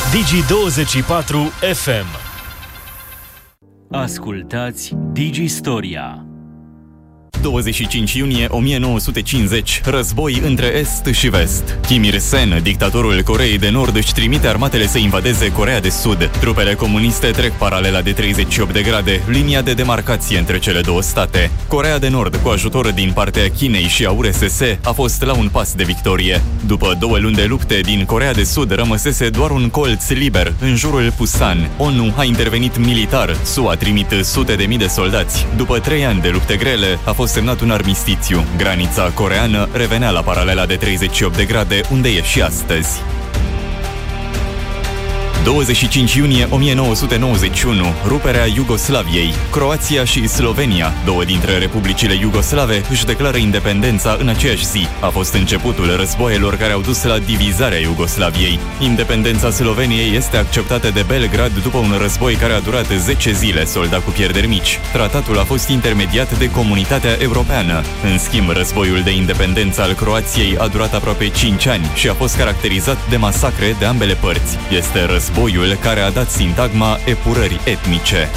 Digi24 FM. Ascultați Digistoria. 25 iunie 1950, război între Est și Vest. Kim Il-sen, dictatorul Coreei de Nord, își trimite armatele să invadeze Coreea de Sud. Trupele comuniste trec paralela de 38 de grade, linia de demarcație între cele două state. Coreea de Nord, cu ajutor din partea Chinei și a URSS, a fost la un pas de victorie. După 2 luni de lupte, din Coreea de Sud rămăsese doar un colț liber, în jurul Pusan. ONU a intervenit militar, SUA trimit sute de mii de soldați. După 3 ani de lupte grele, a fost semnat un armistițiu. Granița coreeană revenea la paralela de 38 de grade, unde e și astăzi. 25 iunie 1991, ruperea Iugoslaviei. Croația și Slovenia, două dintre republicile iugoslave, își declară independența în aceeași zi. A fost începutul războaielor care au dus la divizarea Iugoslaviei. Independența Sloveniei este acceptată de Belgrad după un război care a durat 10 zile, soldat cu pierderi mici. Tratatul a fost intermediat de Comunitatea Europeană. În schimb, războiul de independență al Croației a durat aproape 5 ani și a fost caracterizat de masacre de ambele părți. Este războiul care a dat sintagma epurării etnice.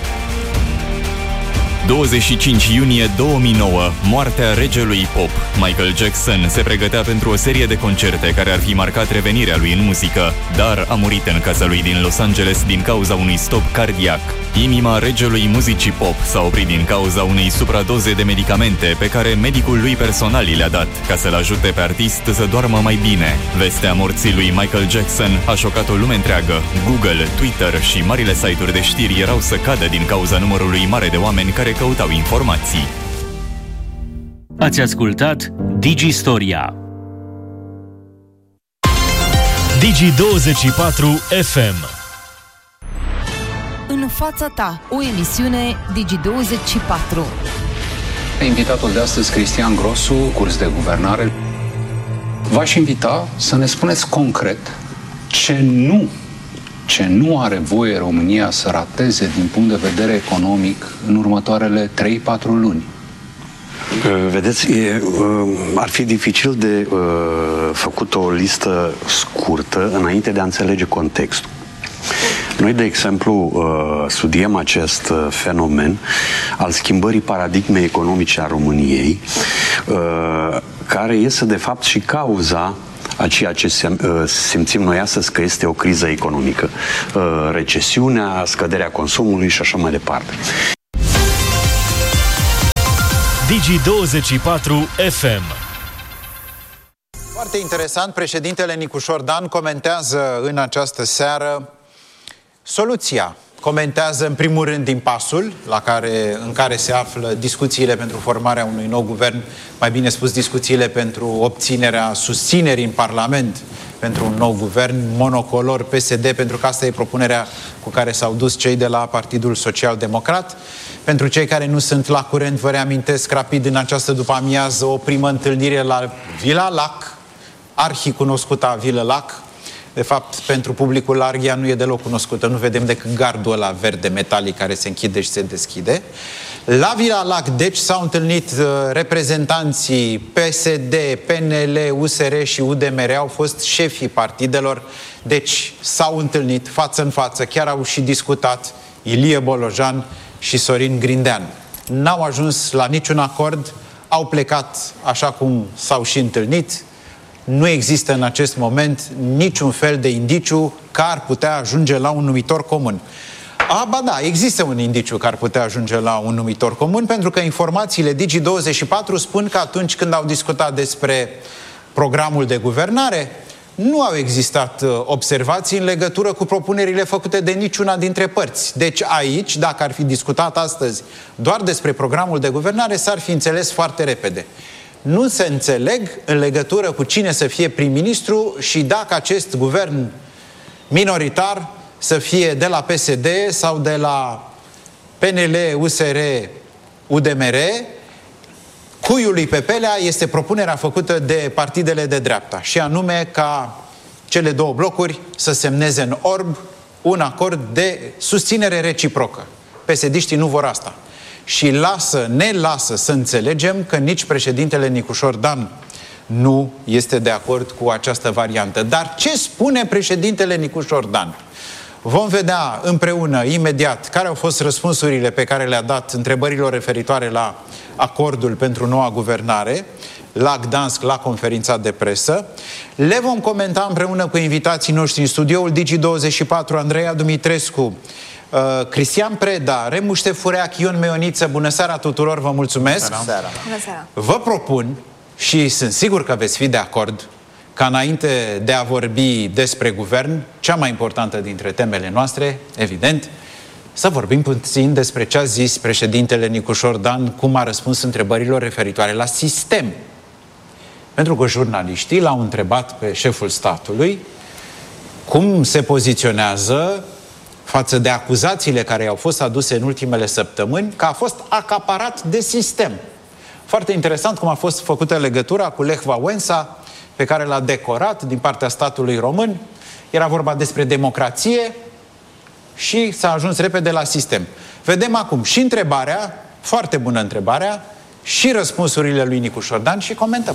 25 iunie 2009, moartea regelui pop. Michael Jackson se pregătea pentru o serie de concerte care ar fi marcat revenirea lui în muzică, dar a murit în casa lui din Los Angeles din cauza unui stop cardiac. Inima regelui muzicii pop s-a oprit din cauza unei supradoze de medicamente pe care medicul lui personal i le-a dat, ca să-l ajute pe artist să doarmă mai bine. Vestea morții lui Michael Jackson a șocat o lume întreagă. Google, Twitter și marile site-uri de știri erau să cadă din cauza numărului mare de oameni care căutau informații. Ați ascultat Digistoria. Digi24 FM. În fața ta, o emisiune Digi24. Invitatul de astăzi, Cristian Grosu, curs de guvernare. V-aș invita să ne spuneți concret ce nu are voie România să rateze din punct de vedere economic în următoarele 3-4 luni. Vedeți, ar fi dificil de făcut o listă scurtă înainte de a înțelege contextul. Noi, de exemplu, studiem acest fenomen al schimbării paradigmei economice a României, care este, de fapt, și cauza a ceea ce simțim noi astăzi că este o criză economică. Recesiunea, scăderea consumului și așa mai departe. Digi24 FM. Foarte interesant, președintele Nicușor Dan comentează în această seară soluția. Comentează în primul rând impasul în care se află discuțiile pentru formarea unui nou guvern, mai bine spus discuțiile pentru obținerea susținerii în Parlament pentru un nou guvern monocolor PSD, pentru că asta e propunerea cu care s-au dus cei de la Partidul Social Democrat. Pentru cei care nu sunt la curent, vă reamintesc rapid în această după-amiază o primă întâlnire la Villa Lac, arhicunoscuta Villa Lac. De fapt, pentru publicul larg ea nu e deloc cunoscută, nu vedem decât gardul ăla verde metalic care se închide și se deschide. La Villa Lac, deci, s-au întâlnit reprezentanții PSD, PNL, USR și UDMR, au fost șefii partidelor, deci s-au întâlnit față în față, chiar au și discutat Ilie Bolojan și Sorin Grindean. N-au ajuns la niciun acord, au plecat așa cum s-au și întâlnit. Nu există în acest moment niciun fel de indiciu că ar putea ajunge la un numitor comun. Ba da, există un indiciu că ar putea ajunge la un numitor comun, pentru că informațiile Digi24 spun că atunci când au discutat despre programul de guvernare, nu au existat observații în legătură cu propunerile făcute de niciuna dintre părți. Deci aici, dacă ar fi discutat astăzi doar despre programul de guvernare, s-ar fi înțeles foarte repede. Nu se înțeleg în legătură cu cine să fie prim-ministru și dacă acest guvern minoritar să fie de la PSD sau de la PNL, USR, UDMR. Cuiul lui Pepelea este propunerea făcută de partidele de dreapta, și anume ca cele două blocuri să semneze în orb un acord de susținere reciprocă. PSD-știi nu vor asta. Și ne lasă să înțelegem că nici președintele Nicușor Dan nu este de acord cu această variantă. Dar ce spune președintele Nicușor Dan? Vom vedea împreună, imediat, care au fost răspunsurile pe care le-a dat întrebărilor referitoare la acordul pentru noua guvernare, la Gdansk, la conferința de presă. Le vom comenta împreună cu invitații noștri în studioul Digi24, Andreea Dumitrescu, Cristian Preda, Remu Ștefureac, Ion Meoniță. Bună seara tuturor, vă mulțumesc! Bună seara! Vă propun, și sunt sigur că veți fi de acord, ca înainte de a vorbi despre guvern, cea mai importantă dintre temele noastre, evident, să vorbim puțin despre ce a zis președintele Nicușor Dan, cum a răspuns întrebărilor referitoare la sistem. Pentru că jurnaliștii l-au întrebat pe șeful statului cum se poziționează față de acuzațiile care i-au fost aduse în ultimele săptămâni că a fost acaparat de sistem. Foarte interesant cum a fost făcută legătura cu Lech Wałęsa, pe care l-a decorat din partea statului român. Era vorba despre democrație și s-a ajuns repede la sistem. Vedem acum și întrebarea, foarte bună întrebarea, și răspunsurile lui Nicușor Dan și comentăm.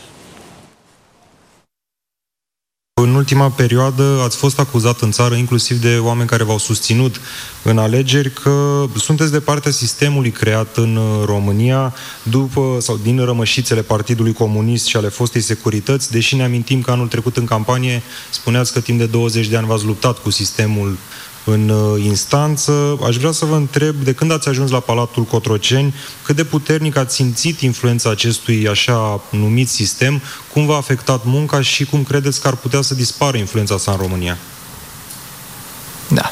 În ultima perioadă ați fost acuzat în țară, inclusiv de oameni care v-au susținut în alegeri, că sunteți de partea sistemului creat în România după sau din rămășițele Partidului Comunist și ale fostei securități, deși ne amintim că anul trecut în campanie spuneați că timp de 20 de ani v-ați luptat cu sistemul în instanță. Aș vrea să vă întreb, de când ați ajuns la Palatul Cotroceni, cât de puternic ați simțit influența acestui așa numit sistem, cum v-a afectat munca și cum credeți că ar putea să dispară influența sa în România? Da.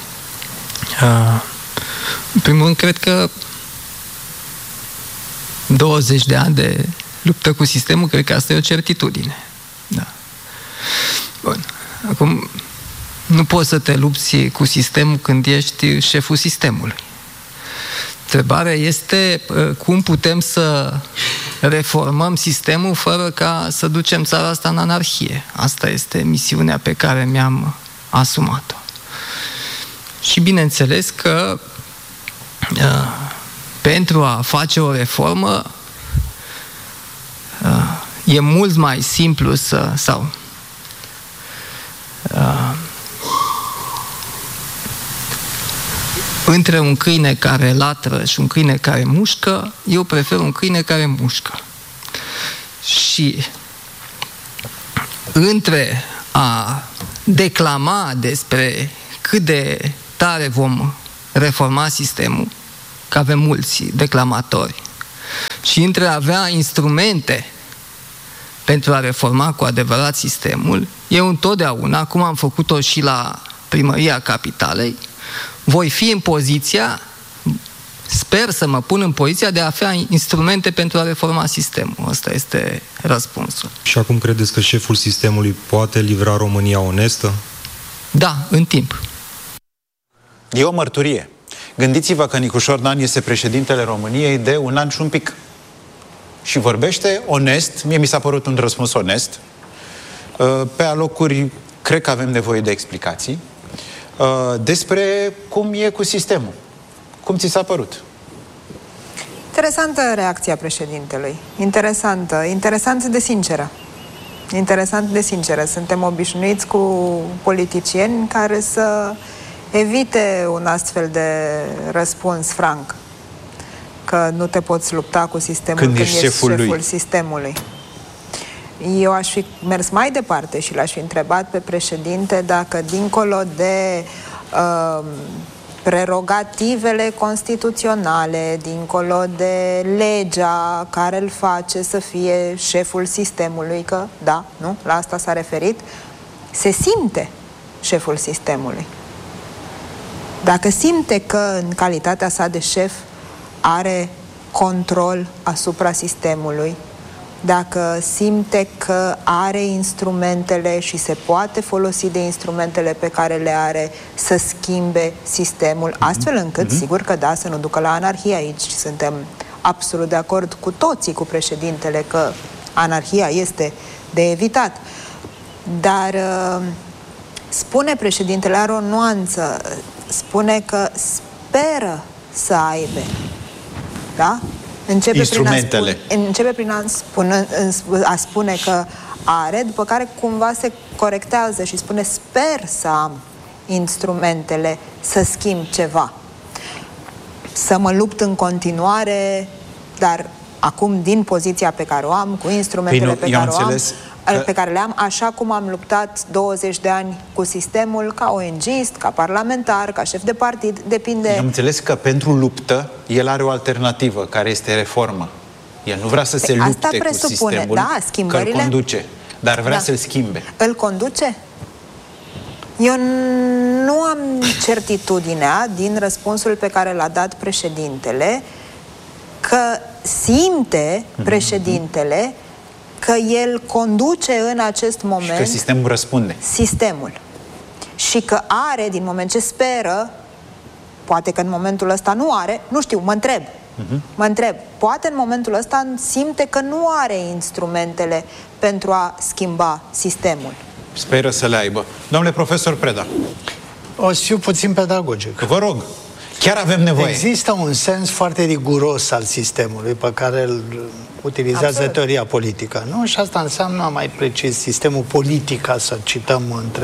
În primul rând, cred că 20 de ani de luptă cu sistemul, cred că asta e o certitudine. Da. Bun. Acum, nu poți să te lupți cu sistemul când ești șeful sistemului. Întrebarea este cum putem să reformăm sistemul fără ca să ducem țara asta în anarhie. Asta este misiunea pe care mi-am asumat-o. Și bineînțeles că pentru a face o reformă e mult mai simplu între un câine care latră și un câine care mușcă, eu prefer un câine care mușcă. Și între a declama despre cât de tare vom reforma sistemul, că avem mulți declamatori, și între a avea instrumente pentru a reforma cu adevărat sistemul, eu întotdeauna, cum am făcut-o și la Primăria Capitalei, voi fi în poziția, sper să mă pun în poziția de a avea instrumente pentru a reforma sistemul. Ăsta este răspunsul. Și acum credeți că șeful sistemului poate livra România onestă? Da, în timp. E o mărturie. Gândiți-vă că Nicușor Dan este președintele României de un an și un pic. Și vorbește onest, mie mi s-a părut un răspuns onest. Pe alocuri, cred că avem nevoie de explicații despre cum e cu sistemul. Cum ți s-a părut? Interesantă reacția președintelui. Interesant de sinceră. Interesant de sinceră. Suntem obișnuiți cu politicieni care să evite un astfel de răspuns franc. Că nu te poți lupta cu sistemul când ești șeful sistemului. Eu aș fi mers mai departe și l-aș fi întrebat pe președinte dacă, dincolo de prerogativele constituționale, dincolo de legea care îl face să fie șeful sistemului, că, da, nu, la asta s-a referit, se simte șeful sistemului. Dacă simte că, în calitatea sa de șef, are control asupra sistemului, dacă simte că are instrumentele și se poate folosi de instrumentele pe care le are să schimbe sistemul, astfel încât, sigur că da, să nu ducă la anarhie. Aici suntem absolut de acord cu toții, cu președintele, că anarhia este de evitat. Dar spune președintele, are o nuanță, spune că speră să aibă, da? Începe prin a spune că are, după care cumva se corectează și spune sper să am instrumentele să schimb ceva. Să mă lupt în continuare, dar acum din poziția pe care o am, cu instrumentele pe care o am, pe care le am, așa cum am luptat 20 de ani cu sistemul, ca ONG-ist, ca parlamentar, ca șef de partid, depinde... Eu am înțeles că pentru luptă el are o alternativă, care este reformă. El nu vrea să se lupte cu sistemul, da, schimbările, că îl conduce, dar vrea să-l schimbe. Îl conduce? Eu nu am certitudinea din răspunsul pe care l-a dat președintele că simte președintele că el conduce în acest moment... Și că sistemul răspunde. Sistemul. Și că are, din moment ce speră, poate că în momentul ăsta nu are, nu știu, mă întreb, poate în momentul ăsta simte că nu are instrumentele pentru a schimba sistemul. Speră să le aibă. Domnule profesor Preda. O să fiu puțin pedagogic. Vă rog. Chiar avem nevoie. Există un sens foarte riguros al sistemului pe care îl utilizează teoria politică, nu? Și asta înseamnă, mai precis, sistemul politic, ca să cităm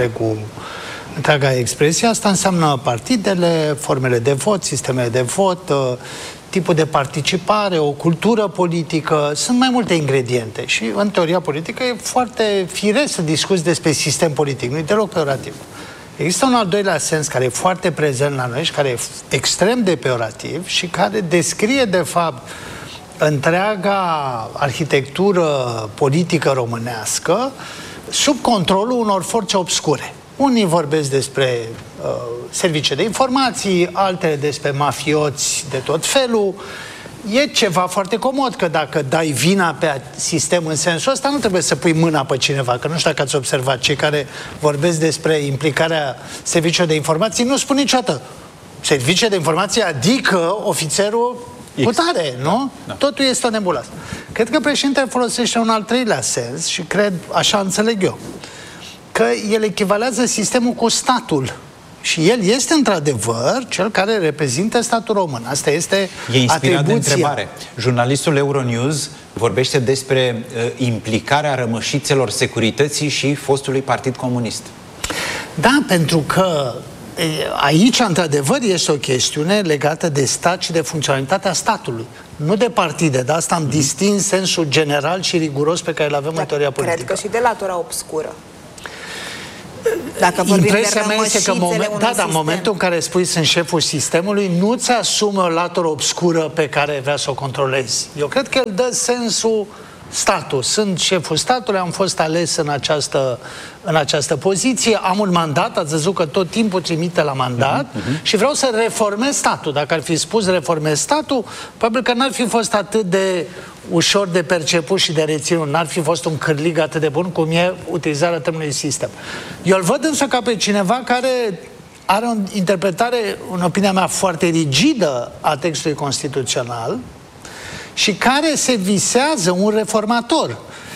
întreaga expresie. Asta înseamnă partidele, formele de vot, sistemele de vot, tipul de participare, o cultură politică. Sunt mai multe ingrediente și în teoria politică e foarte firesc să discuți despre sistem politic. Nu e deloc peorativ. Există un al doilea sens care e foarte prezent la noi și care e extrem de peorativ și care descrie, de fapt, întreaga arhitectură politică românească sub controlul unor forțe obscure. Unii vorbesc despre servicii de informații, altele despre mafioți de tot felul. E ceva foarte comod că dacă dai vina pe sistem în sensul ăsta, nu trebuie să pui mâna pe cineva, că nu știu dacă ați observat, cei care vorbesc despre implicarea serviciilor de informații nu spun niciodată servicii de informații, adică ofițerul cu tare, nu? Da. Totul este o nebulă. Cred că președintele folosește un al treilea sens și cred, așa înțeleg eu, că el echivalează sistemul cu statul. Și el este într-adevăr cel care reprezintă statul român. Asta este inspirat de întrebare. Jurnalistul Euronews vorbește despre implicarea rămășițelor securității și fostului Partid Comunist. Da, pentru că aici, într-adevăr, este o chestiune legată de stat și de funcționalitatea statului. Nu de partide, de asta am distins sensul general și riguros pe care îl avem în teoria politică. Cred că și de latura obscură. Dacă impresia mea este că în momentul în care spui sunt șeful sistemului, nu-ți asumi o latură obscură pe care vrea să o controlezi. Eu cred că el dă sensul statul. Sunt șeful statului, am fost ales în această poziție, am un mandat, ați văzut că tot timpul trimite la mandat și vreau să reformez statul. Dacă ar fi spus reformez statul, probabil că n-ar fi fost atât de ușor de perceput și de reținut, n-ar fi fost un cârlig atât de bun cum e utilizarea termenului sistem. Eu îl văd însă ca pe cineva care are o interpretare, în opinia mea, foarte rigidă a textului constituțional și care se visează un reformator.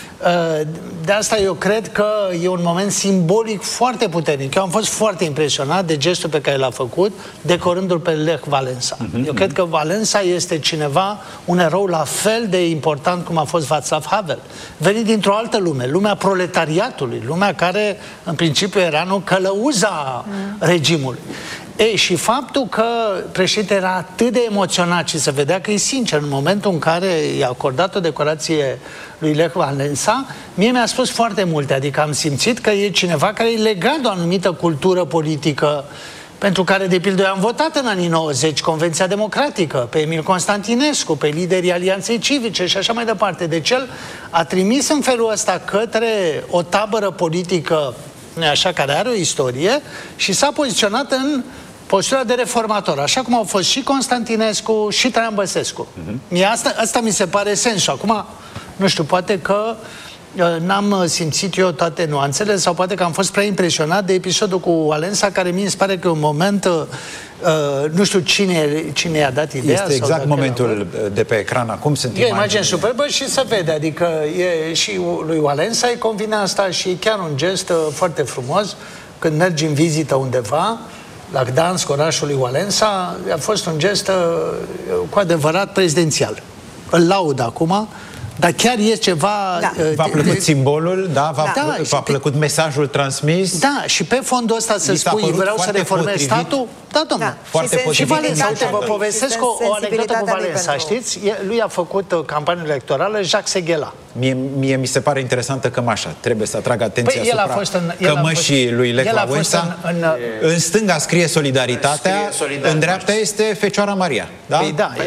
De asta eu cred că e un moment simbolic foarte puternic. Eu am fost foarte impresionat de gestul pe care l-a făcut, decorându-l pe Lech Walesa. Eu cred că Walesa este cineva, un erou la fel de important cum a fost Václav Havel. Venit dintr-o altă lume, lumea proletariatului, lumea care în principiu era călăuza regimului. Și faptul că președintele era atât de emoționat și se vedea că e sincer în momentul în care i-a acordat o decorație lui Lech Walesa, mie mi-a spus foarte multe, adică am simțit că e cineva care e legat de o anumită cultură politică pentru care, de pildă, am votat în anii 90 Convenția Democratică, pe Emil Constantinescu, pe liderii Alianței Civice și așa mai departe. Deci el a trimis în felul ăsta către o tabără politică, nu-i așa, care are o istorie și s-a poziționat în postura de reformator, așa cum au fost și Constantinescu și Traian Băsescu. Asta mi se pare sensul. Acum, nu știu, poate că n-am simțit eu toate nuanțele sau poate că am fost prea impresionat de episodul cu Walesa, care mi se pare că e un moment, nu știu cine i-a dat ideea. Este exact momentul de pe ecran acum. Sunt e imagine superbă și se vede, adică și lui Walesa îi convine asta și e chiar un gest foarte frumos când mergi în vizită undeva, la Gdansk, orașul lui Walesa, a fost un gest cu adevărat prezidențial. Îl laud acum, Dar chiar e ceva... Da. V-a plăcut simbolul, da? V-a plăcut mesajul transmis? Da, și pe fondul ăsta să spui, vreau să reformez statul? Da, domnule. Da. Foarte potrivit. Și Valența, uite, vă povestesc o anecdotă cu Valența, pentru... știți? Lui a făcut campanie electorală Jacques Seguela. Mie mi se pare interesantă cămașa. Trebuie să atrag atenția asupra cămășii lui Lech Wałęsa. În stânga scrie Solidaritatea, în dreapta este Fecioara Maria. Da? Păi da,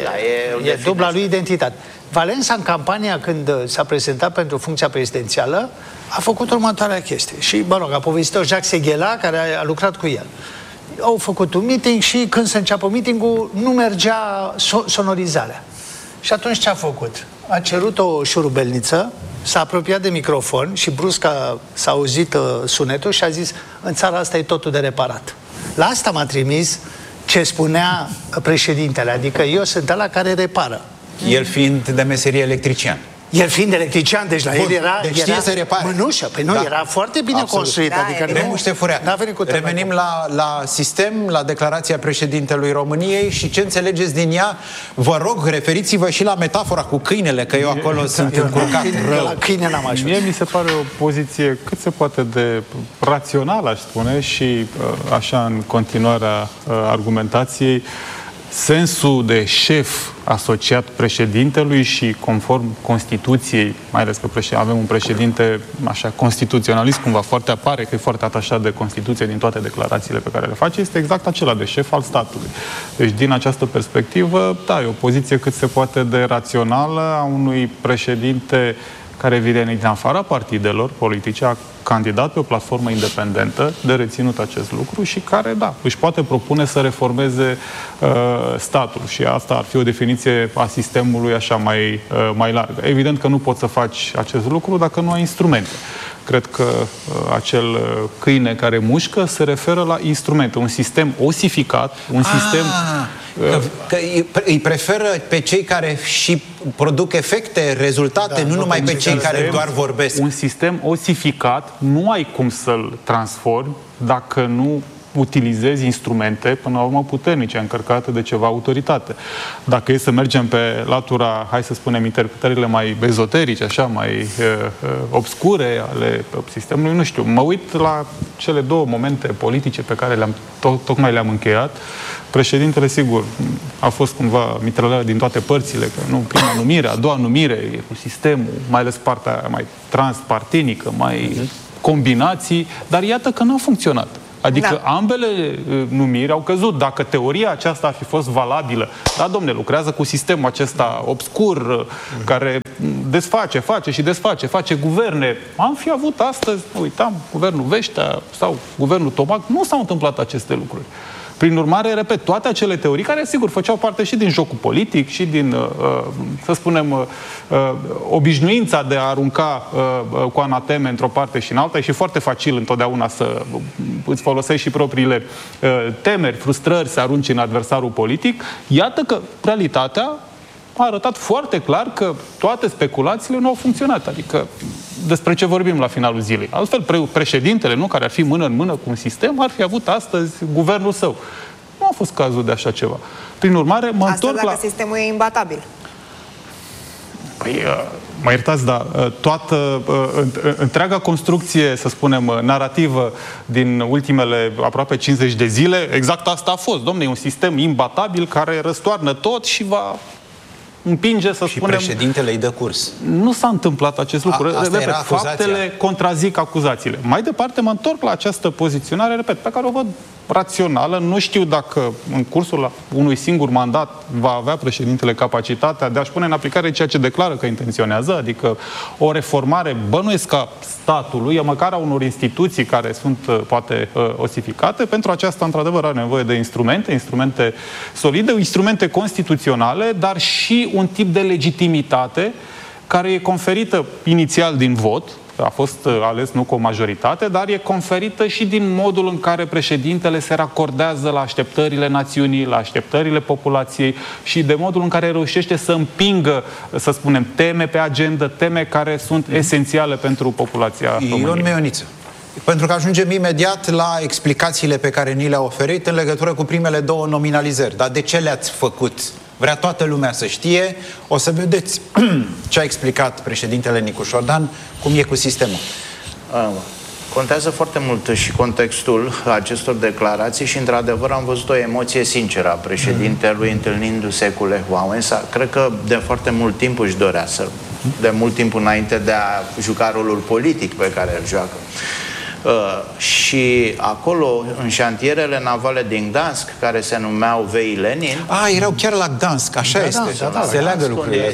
e dubla lui identitate. Valența, în campania, când s-a prezentat pentru funcția prezidențială, a făcut următoarea chestie. Și, mă rog, a povestit-o Jacques Seguela, care a lucrat cu el. Au făcut un meeting și când se înceapă meeting-ul, nu mergea sonorizarea. Și atunci ce a făcut? A cerut o șurubelniță, s-a apropiat de microfon și brusc s-a auzit sunetul și a zis: în țara asta e totul de reparat. La asta m-a trimis ce spunea președintele, adică eu sunt ăla care repară. El fiind de meserie electrician. El fiind electrician, deci la el era... Deci știe să repare. Mânușă, păi nu, era foarte bine construit. Da, adică revenim la sistem, la declarația președintelui României și ce înțelegeți din ea. Vă rog, referiți-vă și la metafora cu câinele, că eu acolo sunt încurcat rău. La câine n-am ajuns. Mie mi se pare o poziție cât se poate de rațională, aș spune, și așa în continuarea argumentației, sensul de șef asociat președintelui și conform Constituției, mai ales că avem un președinte așa constituționalist, cumva foarte apare că e foarte atașat de Constituție din toate declarațiile pe care le face, este exact acela de șef al statului. Deci din această perspectivă, da, e o poziție cât se poate de rațională a unui președinte care vine din afara partidelor politice, a candidat pe o platformă independentă, de reținut acest lucru și care, da, își poate propune să reformeze statul. Și asta ar fi o definiție a sistemului așa mai largă. Evident că nu poți să faci acest lucru dacă nu ai instrumente. Cred că acel câine care mușcă se referă la instrumente, un sistem osificat, un sistem... Că îi preferă pe cei care și produc efecte, rezultate, nu numai pe cei care doar vorbesc. Un sistem osificat nu ai cum să-l transformi dacă nu utilizezi instrumente, până la urmă, puternice, încărcate de ceva autoritate. Dacă e să mergem pe latura, hai să spunem, interpretările mai ezoterice, așa, mai obscure ale sistemului, nu știu, mă uit la cele două momente politice pe care tocmai le-am încheiat. Președintele, sigur, a fost cumva mitralea din toate părțile, că nu, prima numire, a doua numire, e cu sistemul, mai ales partea mai transpartinică, mai combinații, dar iată că n-a funcționat. Adică ambele numiri au căzut. Dacă teoria aceasta ar fi fost valabilă, da, domne, lucrează cu sistemul acesta obscur, care desface, face și desface, face guverne. Am fi avut astăzi, uitam, guvernul Veștea sau guvernul Tomac, nu s-au întâmplat aceste lucruri. Prin urmare, repet, toate acele teorii care, sigur, făceau parte și din jocul politic și din, să spunem, obișnuința de a arunca cu anateme într-o parte și în alta, e și foarte facil întotdeauna să îți folosești și propriile temeri, frustrări, să arunci în adversarul politic. Iată că realitatea a arătat foarte clar că toate speculațiile nu au funcționat. Adică despre ce vorbim la finalul zilei. Altfel, președintele, nu, care ar fi mână în mână cu un sistem, ar fi avut astăzi guvernul său. Nu a fost cazul de așa ceva. Prin urmare, mă întorc la... dacă sistemul e imbatabil. Păi, mă iertați, dar toată întreaga construcție, să spunem, narrativă din ultimele aproape 50 de zile, exact asta a fost. Dom'le, e un sistem imbatabil care răstoarnă tot și va împinge, să spunem... Și președintele îi dă curs. Nu s-a întâmplat acest lucru. Repet, faptele contrazic acuzațiile. Mai departe, mă întorc la această poziționare, repet, pe care o văd rațională. Nu știu dacă în cursul unui singur mandat va avea președintele capacitatea de a-și pune în aplicare ceea ce declară că intenționează, adică o reformare, bănuiesc, a statului, măcar a unor instituții care sunt, poate, osificate. Pentru aceasta, într-adevăr, are nevoie de instrumente solide, instrumente constituționale, dar și un tip de legitimitate care e conferită inițial din vot, a fost ales nu cu o majoritate, dar e conferită și din modul în care președintele se racordează la așteptările națiunii, la așteptările populației și de modul în care reușește să împingă, să spunem, teme pe agenda, teme care sunt esențiale pentru populația României. Ion Meioniță. Pentru că ajungem imediat la explicațiile pe care ni le-a oferit în legătură cu primele două nominalizări. Dar de ce le-ați făcut vrea toată lumea să știe. O să vedeți ce a explicat președintele Nicușor Dan, cum e cu sistemul. Contează foarte mult și contextul acestor declarații și, într-adevăr, am văzut o emoție sinceră a președintelui întâlnindu-se cu Lech Wałęsa. Cred că de foarte mult timp își dorea de mult timp înainte de a juca rolul politic pe care îl joacă. Și acolo, în șantierele navale din Gdansk, care se numeau Vei Lenin... erau chiar la Gdansk, așa este. Se leagă lucrurile,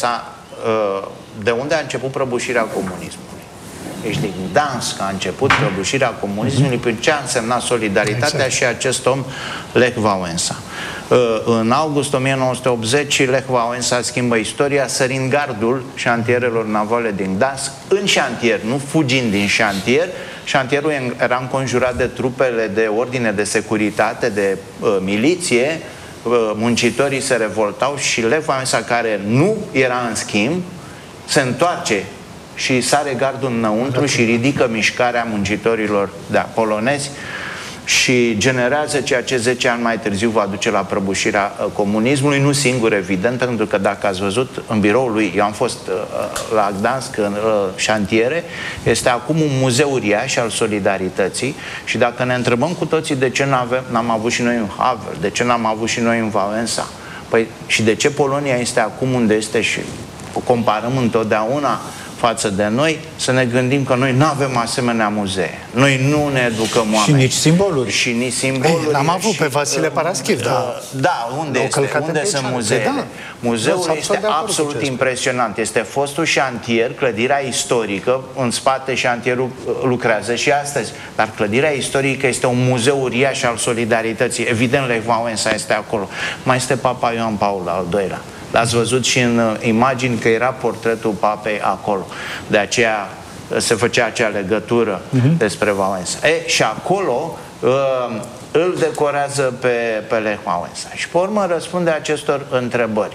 de unde a început prăbușirea comunismului. Deci din Gdansk a început prăbușirea comunismului, prin ce a însemnat solidaritatea și acest om, Lech Wałęsa. În august 1980, Lech Wałęsa schimbă istoria sărind gardul șantierelor navale din Gdansk în șantier, nu fugind din șantier. Șantierul era înconjurat de trupele de ordine de securitate, de miliție, muncitorii se revoltau și Lech Wałęsa, care nu era în schimb, se întoarce și sare gardul înăuntru și ridică mișcarea muncitorilor polonezi și generează ceea ce 10 ani mai târziu va duce la prăbușirea comunismului, nu singur, evident, pentru că dacă ați văzut în biroul lui, eu am fost la Gdansk, în șantiere, este acum un muzeu uriaș al solidarității și dacă ne întrebăm cu toții de ce n-am avut și noi în Havel, de ce n-am avut și noi în Wałęsa, păi și de ce Polonia este acum unde este și o comparăm întotdeauna față de noi, să ne gândim că noi nu avem asemenea muzee. Noi nu ne educăm oameni. Și nici simboluri. Și nici simboluri. L-am avut pe Vasile Paraschiv, unde sunt muzeele? Muzeul este absolut impresionant. Este fostul șantier, clădirea istorică, în spate șantierul lucrează și astăzi, dar clădirea istorică este un muzeu uriaș al solidarității. Evident, Lech Wałęsa este acolo. Mai este Papa Ioan Paul al II-lea. L-ați văzut și în imagini că era portretul papei acolo. De aceea se făcea acea legătură despre Wałęsa. Și acolo îl decorează pe Lech Wałęsa. Și pe urmă răspunde acestor întrebări.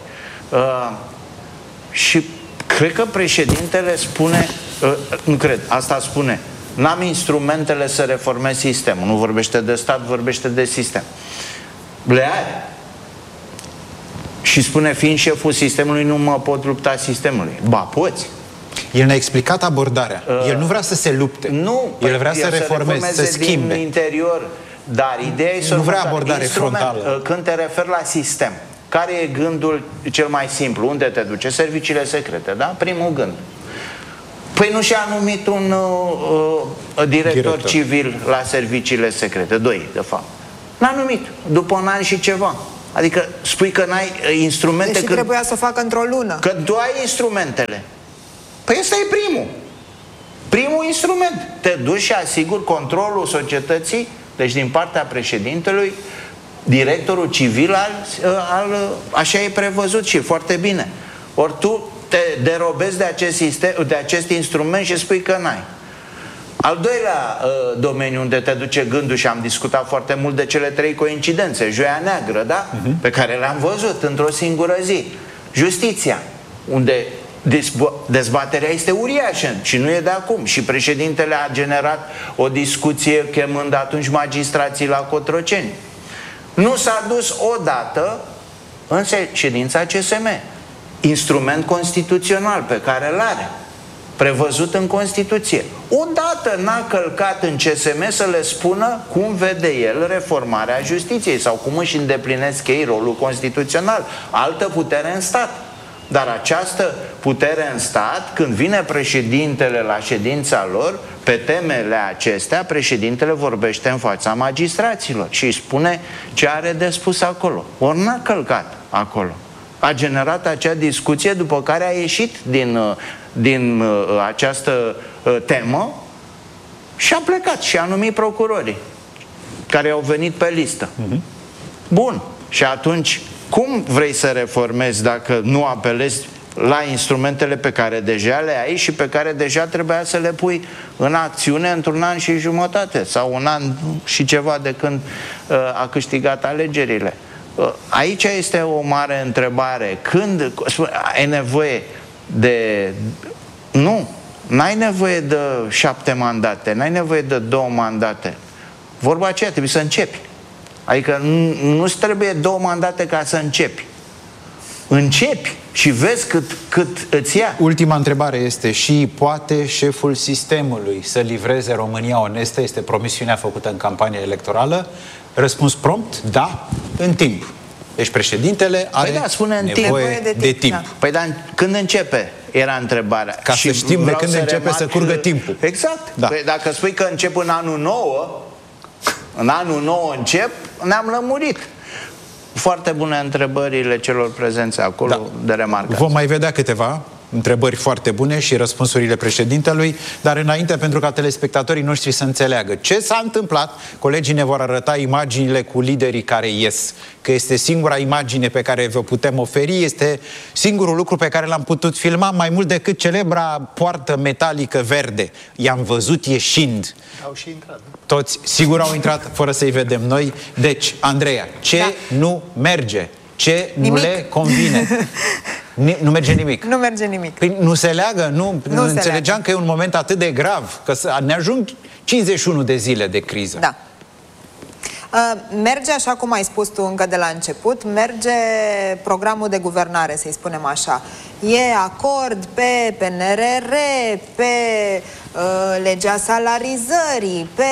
Și cred că președintele spune, nu cred, asta spune, n-am instrumentele să reformez sistemul. Nu vorbește de stat, vorbește de sistem. Le are. Și spune, fiind șeful sistemului, nu mă pot lupta sistemului. Ba, poți. El ne-a explicat abordarea. El nu vrea să se lupte. Nu. El vrea să reformeze, să schimbe. Din interior. Dar ideea e nu vrea abordare frontală. Când te referi la sistem, care e gândul cel mai simplu? Unde te duce? Serviciile secrete, da? Primul gând. Păi nu și-a numit un director civil la serviciile secrete. 2, de fapt. N-a numit. După un an și ceva. Adică spui că n-ai instrumente... Deși trebuia să o facă într-o lună. Că tu ai instrumentele. Păi ăsta e primul instrument. Te duci și asiguri controlul societății, deci din partea președintelui, directorul civil așa e prevăzut și foarte bine. Ori tu te derobezi de acest instrument și spui că n-ai. Al doilea domeniu unde te duce gândul, și am discutat foarte mult de cele 3 coincidențe, Joia Neagră, da? Pe care le-am văzut într-o singură zi. Justiția, unde dezbaterea este uriașă și nu e de acum. Și președintele a generat o discuție chemând atunci magistrații la Cotroceni. Nu s-a dus odată în ședința CSM. Instrument constituțional pe care îl are, prevăzut în Constituție. Odată n-a călcat în CSM să le spună cum vede el reformarea justiției sau cum își îndeplinesc ei rolul constituțional. Altă putere în stat. Dar această putere în stat, când vine președintele la ședința lor, pe temele acestea, președintele vorbește în fața magistraților și îi spune ce are de spus acolo. Ori n-a călcat acolo. A generat acea discuție, după care a ieșit din această temă și a plecat și a numit procurorii care au venit pe listă. Bun. Și atunci, cum vrei să reformezi dacă nu apelezi la instrumentele pe care deja le ai și pe care deja trebuia să le pui în acțiune într-un an și jumătate sau un an și ceva de când a câștigat alegerile? Aici este o mare întrebare. Când ai nevoie de... Nu, n-ai nevoie de 7 mandate, n-ai nevoie de 2 mandate. Vorba aceea, trebuie să începi. Adică nu-ți trebuie 2 mandate ca să începi. începi și vezi cât îți ia. Ultima întrebare este: și poate șeful sistemului să livreze România onestă? Este promisiunea făcută în campania electorală. Răspuns prompt: da, în timp. Deci președintele are nevoie de timp. Păi dar când începe? Era întrebarea. Ca să știm de când începe să curgă timpul. Exact. Da. Păi dacă spui că încep în anul 9 încep, ne-am lămurit. Foarte bune întrebările celor prezenți acolo, de remarcat. Vom mai vedea câteva întrebări foarte bune și răspunsurile președintelui, dar înainte, pentru ca telespectatorii noștri să înțeleagă ce s-a întâmplat, colegii ne vor arăta imaginile cu liderii care ies, că este singura imagine pe care vă putem oferi, este singurul lucru pe care l-am putut filma, mai mult decât celebra poartă metalică verde. I-am văzut ieșind. Au și intrat. Toți, sigur au intrat, fără să-i vedem noi. Deci, Andreea, ce nu merge? Ce nu le convine? Nu merge nimic. Nu merge nimic. Păi nu se leagă, nu înțelegeam că e un moment atât de grav, că ne ajung 51 de zile de criză. Da. Merge, așa cum ai spus tu încă de la început, merge programul de guvernare, să-i spunem așa. E acord pe PNRR, pe legea salarizării, pe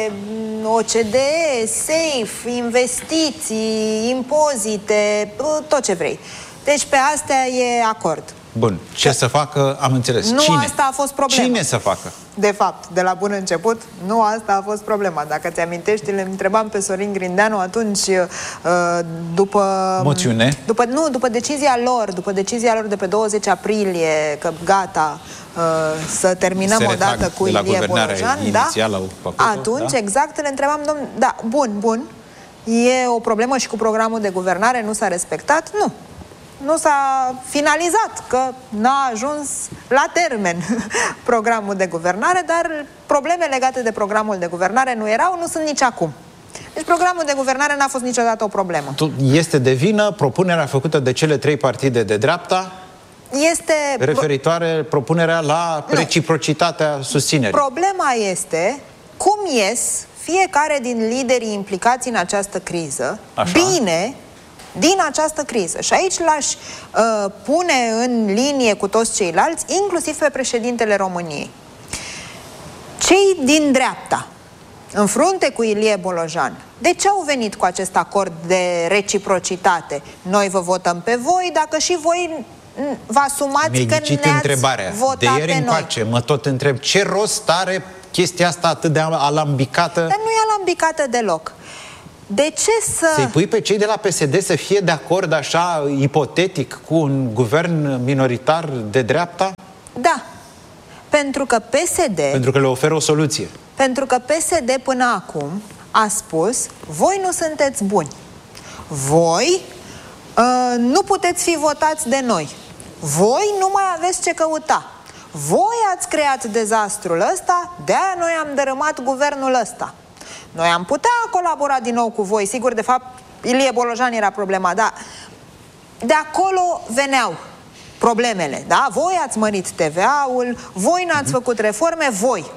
OCDE, SAFE, investiții, impozite, tot ce vrei. Deci pe astea e acord. Bun. Ce să facă, am înțeles. Nu asta a fost problema. Cine să facă? De fapt, de la bun început, nu asta a fost problema. Dacă ți-amintești, îl întrebam pe Sorin Grindeanu atunci, după... Moțiune? După decizia lor de pe 20 aprilie, că gata, să terminăm odată cu Ilie Bolojan. Atunci, exact, îl întrebam, domnule, da, bun, e o problemă și cu programul de guvernare, nu s-a respectat? Nu s-a finalizat, că n-a ajuns la termen programul de guvernare, dar probleme legate de programul de guvernare nu erau, nu sunt nici acum. Deci programul de guvernare n-a fost niciodată o problemă. Este de vină propunerea făcută de cele 3 partide de dreapta, referitoare propunerea la reciprocitatea susținerii. Problema este cum ies fiecare din liderii implicați în această criză bine din această criză. Și aici l-aș pune în linie cu toți ceilalți, inclusiv pe președintele României. Cei din dreapta, în frunte cu Ilie Bolojan, de ce au venit cu acest acord de reciprocitate? Noi vă votăm pe voi, dacă și voi vă asumați că ne-ați votat de ieri încoace, mă tot întreb, ce rost are chestia asta atât de alambicată? Dar nu e alambicată deloc. De ce să-i pui pe cei de la PSD să fie de acord așa ipotetic cu un guvern minoritar de dreapta? Da. Pentru că PSD... Pentru că le oferă o soluție. Pentru că PSD până acum a spus: voi nu sunteți buni. Voi nu puteți fi votați de noi. Voi nu mai aveți ce căuta. Voi ați creat dezastrul ăsta, de-aia noi am dărâmat guvernul ăsta. Noi am putea colabora din nou cu voi. Sigur, de fapt, Ilie Bolojan era problema, dar de acolo veneau problemele, da? Voi ați mărit TVA-ul, voi n-ați făcut reforme, voi.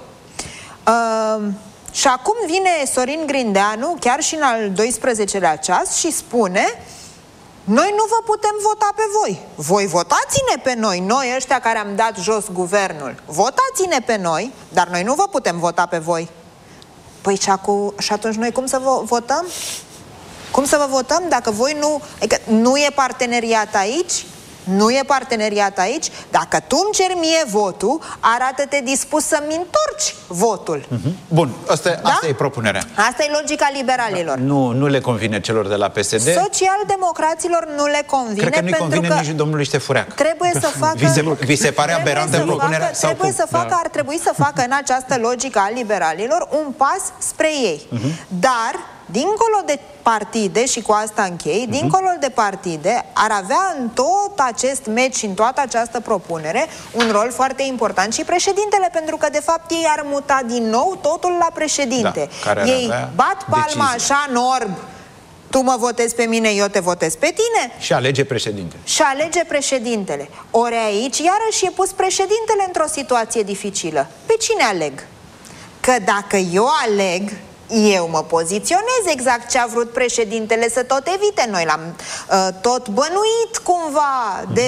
Și acum vine Sorin Grindeanu, chiar și în al 12-lea ceas, și spune: noi nu vă putem vota pe voi. Voi votați-ne pe noi, noi ăștia care am dat jos guvernul. Votați-ne pe noi, dar noi nu vă putem vota pe voi. Păi și atunci noi cum să vă votăm? Cum să vă votăm dacă voi nu... Adică nu e parteneriat aici? Nu e parteneriat aici? Dacă tu îmi ceri mie votul, arată-te dispus să-mi întorci votul. Bun, asta e propunerea. Asta e logica liberalilor. Nu le convine celor de la PSD. Social-democraților nu le convine. Cred că nu-i convine nici domnului Ștefureac. Trebuie să facă... Vi se pare aberantă propunerea? Ar trebui să facă în această logică a liberalilor un pas spre ei. Dar, dincolo de partide, și cu asta închei, dincolo de partide, ar avea în tot acest meci și în toată această propunere un rol foarte important și președintele, pentru că de fapt ei ar muta din nou totul la președinte. Ei bat palma așa în orb: tu mă votezi pe mine, eu te votez pe tine. Și alege președinte. Și alege președintele. Ori aici iarăși e pus președintele într-o situație dificilă. Pe cine aleg? Că dacă eu aleg, Eu mă poziționez exact ce a vrut președintele să tot evite. Noi l-am tot bănuit cumva de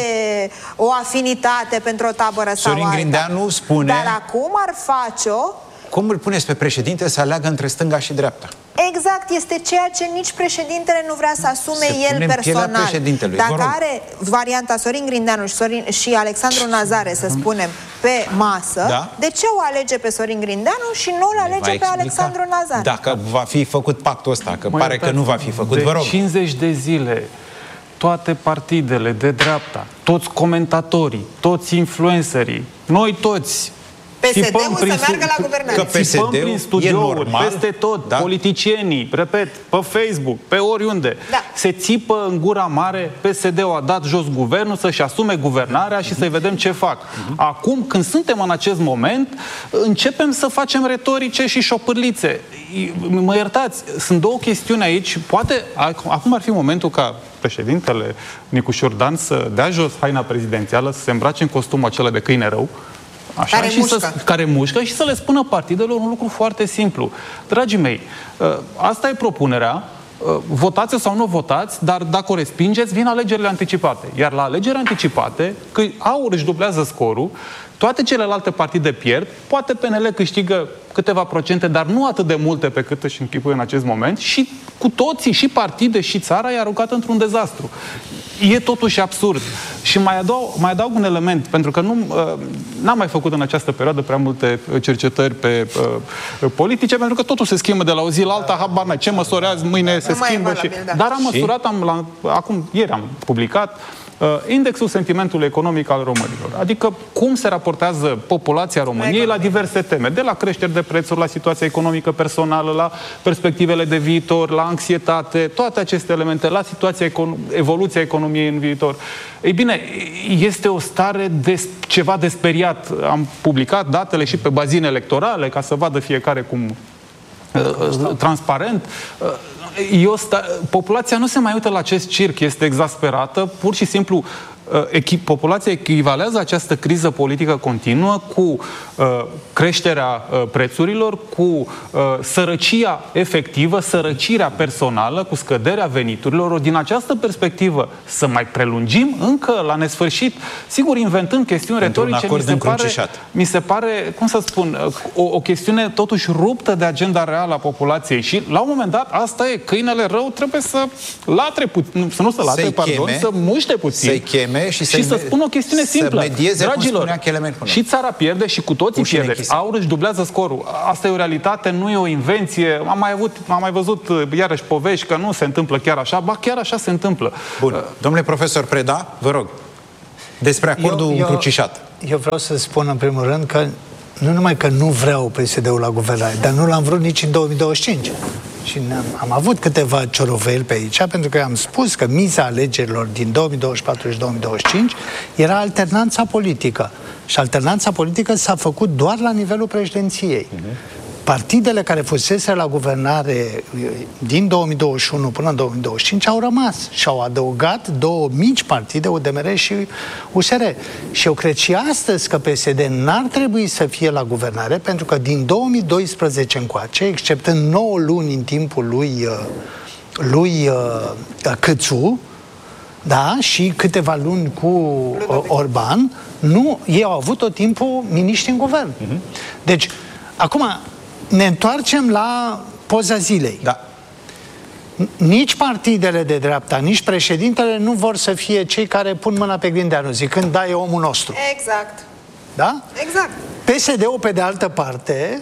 o afinitate pentru o tabără sau alta. Sorin Grindeanu spune... Dar acum ar face-o... Cum îl puneți pe președinte să aleagă între stânga și dreapta? Exact, este ceea ce nici președintele nu vrea să asume el personal. Dacă are varianta Sorin Grindeanu și Alexandru Nazare, să spunem, pe masă, de ce o alege pe Sorin Grindeanu și nu îl alege pe Alexandru Nazare? Dacă va fi făcut pactul ăsta, că pare că nu va fi făcut, vă rog. 50 de zile, toate partidele de dreapta, toți comentatorii, toți influencerii, noi toți, PSD-ul să meargă la guvernare. Că PSD-ul prin studiouri, peste tot, politicienii, repet, pe Facebook, pe oriunde, se țipă în gura mare, PSD-ul a dat jos guvernul să-și asume guvernarea și să-i vedem ce fac. Acum, când suntem în acest moment, începem să facem retorice și șopârlițe. Mă iertați, sunt două chestiuni aici. Poate, acum ar fi momentul ca președintele Nicușor Dan să dea jos haina prezidențială, să se îmbrace în costumul acela de câine rău, așa, care mușcă și să le spună partidelor un lucru foarte simplu. Dragii mei, asta e propunerea, votați sau nu votați, dar dacă o respingeți, vin alegerile anticipate. Iar la alegerile anticipate, că AUR își dublează scorul, toate celelalte partide pierd, poate PNL câștigă câteva procente, dar nu atât de multe pe cât își închipuie în acest moment și cu toții, și partide, și țara, i-a aruncat într-un dezastru. E totuși absurd. Și mai adaug un element, pentru că n-am mai făcut în această perioadă prea multe cercetări pe politice, pentru că totul se schimbă de la o zi la alta, habar n-ai, ce măsorează, mâine se schimbă. Dar am măsurat, ieri am publicat indexul sentimentului economic al românilor. Adică cum se raportează populația României la diverse teme, de la creșteri de prețuri, la situația economică personală, la perspectivele de viitor, la anxietate, toate aceste elemente, la evoluția economiei în viitor. Ei bine, este o stare ceva de speriat. Am publicat datele și pe bazine electorale, ca să vadă fiecare cum transparent. Populația nu se mai uită la acest circ, este exasperată, pur și simplu populația echivalează această criză politică continuă cu creșterea prețurilor, cu sărăcia efectivă, sărăcirea personală, cu scăderea veniturilor. Din această perspectivă, să mai prelungim încă la nesfârșit, sigur, inventând chestiuni retorice, mi se pare, cum să spun, o chestiune totuși ruptă de agenda reală a populației și, la un moment dat, asta e, câinele rău trebuie să latre puțin, să muște puțin. Să-i cheme și să spun o chestiune simplă. Dragilor, și țara pierde și cu toții pierde. AUR își dublează scorul. Asta e o realitate, nu e o invenție. Am mai văzut iarăși povești că nu se întâmplă chiar așa, ba chiar așa se întâmplă. Bun. Domnule profesor Preda, vă rog, despre acordul încrucișat. Eu vreau să spun în primul rând că nu numai că nu vreau PSD-ul la guvernare, dar nu l-am vrut nici în 2025. Și am avut câteva cioroveli pe aici, pentru că am spus că miza alegerilor din 2024 și 2025 era alternanța politică. Și alternanța politică s-a făcut doar la nivelul președinției. Partidele care fusese la guvernare din 2021 până în 2025 au rămas și au adăugat două mici partide, UDMR și USR. Și eu cred și astăzi că PSD n-ar trebui să fie la guvernare, pentru că din 2012 încoace, exceptând 9 luni în timpul lui Câțu, da, și câteva luni cu Orban, ei au avut tot timpul miniștri în guvern. Deci, acum ne întoarcem la poza zilei. Da. Nici partidele de dreapta, nici președintele nu vor să fie cei care pun mâna pe Grindeanu, zicând, da, e omul nostru. Exact. Da? Exact. PSD-ul, pe de altă parte,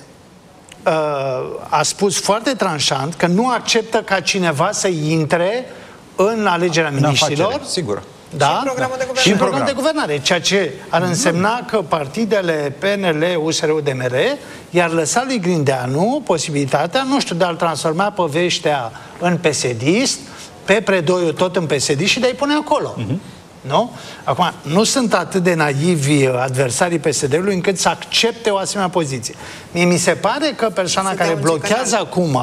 a spus foarte tranșant că nu acceptă ca cineva să intre în alegerea miniștrilor. Sigur. Da? Și în programul de guvernare, ceea ce ar însemna că partidele PNL, USR, UDMR i-ar lăsa lui Grindeanu posibilitatea, nu știu, de a-l transforma pe Veștea în PSD-ist, pe Predoiu tot în PSD și de a-i pune acolo. Nu? Acum, nu sunt atât de naivi adversarii PSD-ului încât să accepte o asemenea poziție. Mie mi se pare că persoana care blochează acum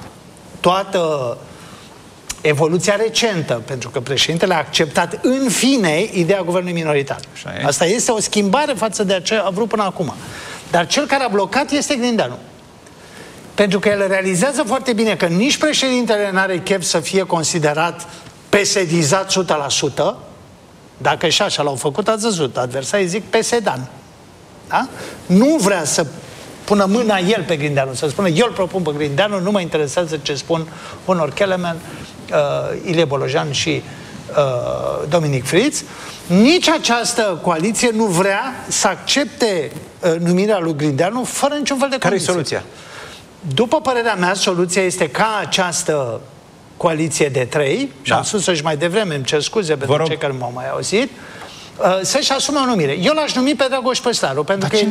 toată evoluția recentă, pentru că președintele a acceptat în fine ideea guvernului minoritar. Asta este o schimbare față de ce a vrut până acum. Dar cel care a blocat este Grindeanu. Pentru că el realizează foarte bine că nici președintele n-are chef să fie considerat pesedizat 100%. Dacă și așa l-au făcut, ați văzut, adversarii zic pesedan. Da? Nu vrea să pună mâna el pe Grindeanu, să spună eu îl propun pe Grindeanu, nu mă interesează ce spun Honor Kelemen, Ilie Bolojan și Dominic Fritz. Nici această coaliție nu vrea să accepte numirea lui Grindeanu fără niciun fel de condiție. Care e soluția? După părerea mea, soluția este ca această coaliție de 3, și am spus-o și mai devreme, îmi cer scuze pentru cei care nu m-au mai auzit, să-și asume o numire. Eu l-aș numi pe Dragoș Păslaru, pentru că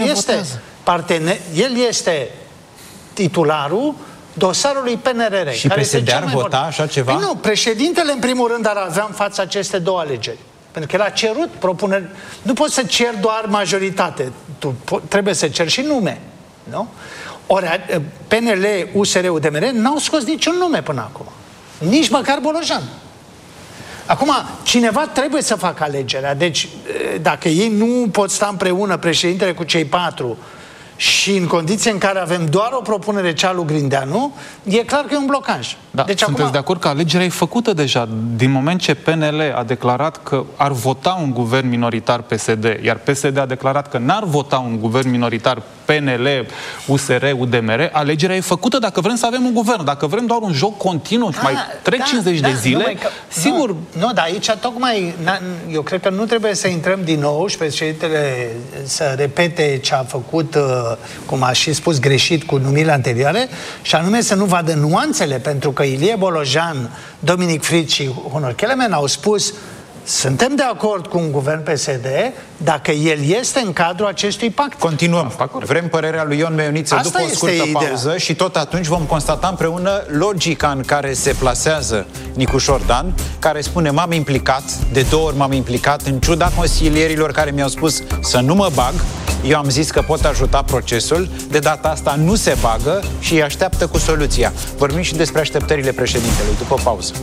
el este titularul dosarului PNRR. Și PSD ar vota așa ceva? Păi nu, președintele în primul rând ar avea în fața aceste două alegeri. Pentru că el a cerut propuneri. Nu poți să ceri doar majoritate. Tu trebuie să ceri și nume. Nu? Ori PNL, USR, UDMR n-au scos niciun nume până acum. Nici măcar Bolojan. Acum, cineva trebuie să facă alegerea. Deci, dacă ei nu pot sta împreună, președintele cu cei 4, și în condiții în care avem doar o propunere, cea lui Grindeanu, e clar că e un blocaj. Da, deci sunteți de acord că alegerea e făcută deja din moment ce PNL a declarat că ar vota un guvern minoritar PSD, iar PSD a declarat că n-ar vota un guvern minoritar PNL, USR, UDMR, alegerea e făcută dacă vrem să avem un guvern. Dacă vrem doar un joc continuu și mai trec 50 de zile, sigur... Nu, dar aici tocmai, eu cred că nu trebuie să intrăm din nou și președintele să repete ce a făcut, cum a și spus greșit cu numirile anterioare, și anume să nu vadă nuanțele, pentru că Ilie Bolojan, Dominic Fritz și Honor Kelemen au spus: suntem de acord cu un guvern PSD dacă el este în cadrul acestui pact. Continuăm. Vrem părerea lui Ion Meioniță după o scurtă pauză și tot atunci vom constata împreună logica în care se plasează Nicușor Dan, care spune: m-am implicat, de 2 ori m-am implicat, în ciuda consilierilor care mi-au spus să nu mă bag. Eu am zis că pot ajuta procesul, de data asta nu se bagă și îi așteaptă cu soluția. Vorbim și despre așteptările președintelui după pauză.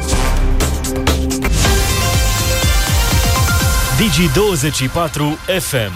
Digi24 FM.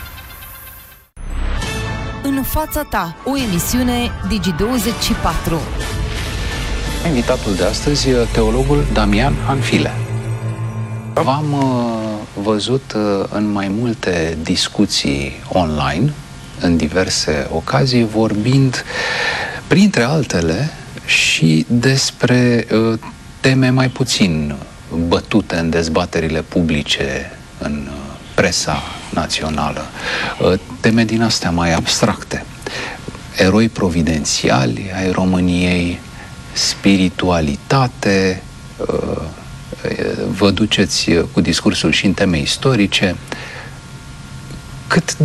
În fața ta, o emisiune Digi24. Invitatul de astăzi e teologul Damian Hanfile. V-am văzut în mai multe discuții online, în diverse ocazii, vorbind, printre altele, și despre teme mai puțin bătute în dezbaterile publice în presa națională. Teme din astea mai abstracte. Eroi providențiali ai României, spiritualitate, vă duceți cu discursul și în teme istorice. Cât